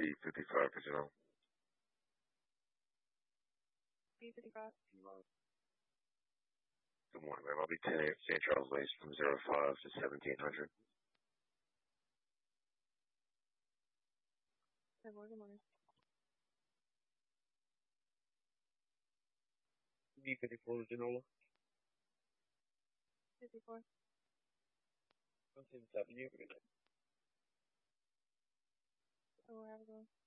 B55 Casino. B55. Good morning, ma'am. I'll be 10 St. Charles Lace from 05 to 1700. Good morning. B54 Genola. 54. 177 Avenue. Oh, have a good one.